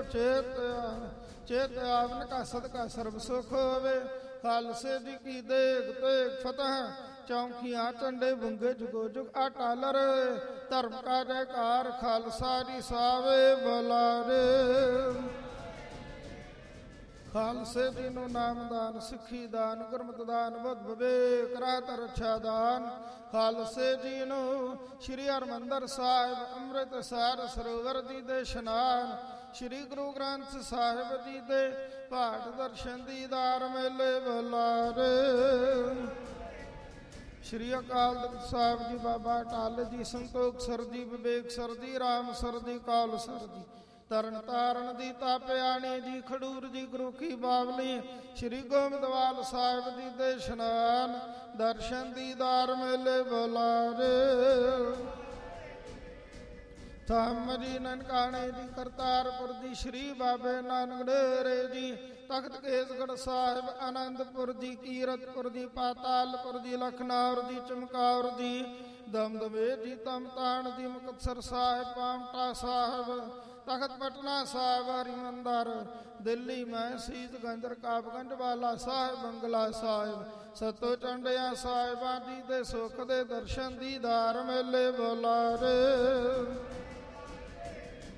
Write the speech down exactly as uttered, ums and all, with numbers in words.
ਚੇਤ ਚੇਤ ਆਵਨ ਕਾ ਸਦਕਾ ਸਰਬ ਸੁਖ ਹੋਵੇ। ਖਾਲਸੇ ਜੀ ਕੀ ਦੇਗ ਤੇਗ ਫਤਿਹ ਚੌਂਕੀਆਂ ਝੰਡੇ ਬੁੰਗੇ ਜੁਗੋ ਜੁਗ ਆਟਾਲਰ। ਧਰਮ ਕਾ ਜੈਕਾਰ ਖਾਲਸਾ ਜੀ ਸਾਵੇ ਬੁਲਾਰੇ। ਖਾਲਸੇ ਜੀ ਨੂੰ ਨਾਮਦਾਨ ਸਿੱਖੀ ਦਾਨ ਗੁਰਮਤਿ ਦਾਨ ਬੁੱਧ ਵਿਵੇਕ ਰਾਤ ਰਛਾ ਦਾਨ। ਖਾਲਸੇ ਜੀ ਨੂੰ ਸ਼੍ਰੀ ਹਰਿਮੰਦਰ ਸਾਹਿਬ ਅੰਮ੍ਰਿਤਸਰ ਸਰੋਵਰ ਜੀ ਦੇ ਇਸ਼ਨਾਨ। ਸ਼੍ਰੀ ਗੁਰੂ ਗ੍ਰੰਥ ਸਾਹਿਬ ਜੀ ਦੇ ਪਾਠ ਦਰਸ਼ਨ ਦੀਦਾਰ ਮੇਲੇ ਬੁਲਾਰੇ। ਸ਼੍ਰੀ ਅਕਾਲ ਤਖ਼ਤ ਸਾਹਿਬ ਜੀ ਬਾਬਾ ਅਟਲ ਜੀ ਸੰਤੋਖ ਸਰ ਜੀ ਵਿਵੇਕ ਸਰ ਜੀ ਰਾਮ ਸਰ ਜੀ ਕਾਲ ਸਰ ਜੀ ਤਰਨ ਤਾਰਨ ਦੀ ਤਾਪਿਆਣੀ ਜੀ ਖਡੂਰ ਜੀ ਗੁਰੂ ਕੀ ਬਾਵਲੀ। ਸ਼੍ਰੀ ਗੋਬਿੰਦਵਾਲ ਸਾਹਿਬ ਜੀ ਦੇ ਇਸ਼ਨਾਨ ਦਰਸ਼ਨ ਦੀਦਾਰ ਮੇਲੇ ਬੁਲਾਰੇ। ਧੰਮ ਜੀ ਨਨਕਾਣੇ ਜੀ ਕਰਤਾਰਪੁਰ ਜੀ ਸ਼੍ਰੀ ਬਾਬੇ ਨਾਨਕ ਡੇਰੇ ਜੀ ਤਖਤ ਕੇਸਗੜ੍ਹ ਸਾਹਿਬ ਆਨੰਦਪੁਰ ਜੀ ਕੀਰਤਪੁਰ ਜੀ ਪਾਤਾਲਪੁਰ ਜੀ ਲਖਨੌਰ ਜੀ ਚਮਕੌਰ ਜੀ ਦਮਦਮੇ ਜੀ ਤਮਤਾਨ ਜੀ ਮੁਕਤਸਰ ਸਾਹਿਬ ਪਾਮਟਾ ਸਾਹਿਬ ਤਖਤ ਪਟਨਾ ਸਾਹਿਬ ਹਰਿਮੰਦਰ ਦਿੱਲੀ ਮੈਂ ਸੀਤਗੰਜ ਰਕਾਬਗੰਜ ਵਾਲਾ ਸਾਹਿਬ ਬੰਗਲਾ ਸਾਹਿਬ ਸਤੋ ਚੰਡਿਆ ਸਾਹਿਬਾਂ ਜੀ ਦੇ ਸੁੱਖ ਦੇ ਦਰਸ਼ਨ ਦੀਦਾਰ ਮੇਲੇ ਬੁਲਾਰੇ।